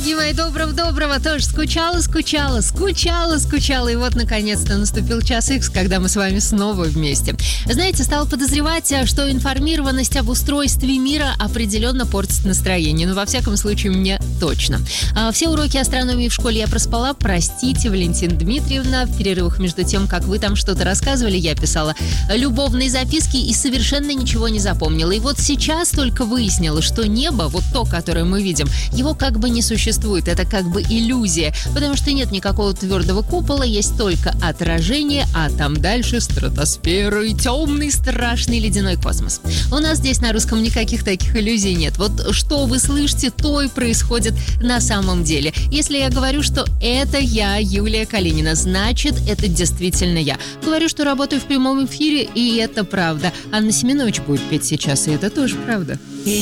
дорогие мои, доброго. Тоже скучала. И вот, наконец-то, наступил час Х, когда мы с вами снова вместе. Знаете, стала подозревать, что информированность об устройстве мира определенно портит настроение. Ну, во всяком случае, мне точно. Все уроки астрономии в школе я проспала. Простите, Валентина Дмитриевна. В перерывах между тем, как вы там что-то рассказывали, я писала любовные записки и совершенно ничего не запомнила. И вот сейчас только выяснила, что небо, вот то, которое мы видим, его как бы не существует. Это как бы иллюзия, потому что нет никакого твердого купола, есть только отражение, а там дальше стратосфера и темный, страшный ледяной космос. У нас здесь на русском никаких таких иллюзий нет. Вот что вы слышите, то и происходит на самом деле. Если я говорю, что это я, Юлия Калинина, значит, это действительно я. Говорю, что работаю в прямом эфире, и это правда. Анна Семенович будет петь сейчас, и это тоже правда.